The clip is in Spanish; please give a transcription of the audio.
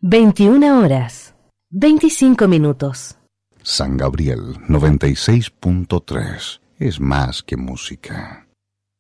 21 horas, 25 minutos. San Gabriel 96.3 es más que música.